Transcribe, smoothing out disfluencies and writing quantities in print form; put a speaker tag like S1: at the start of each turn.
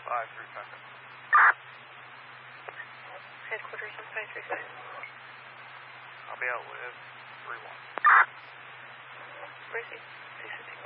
S1: 535.
S2: Headquarters on 535.
S1: I'll be out with 31.
S2: Where is he?